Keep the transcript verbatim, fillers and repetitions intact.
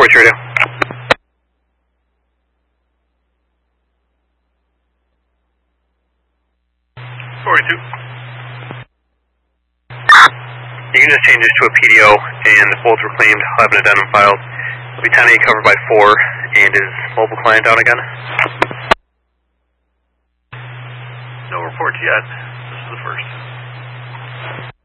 Voice radio. forty-two. You can just change this to a P D O, and both were claimed. I'll have an addendum filed. Lieutenant eight covered by four, and is mobile client down again? No reports yet. This is the first.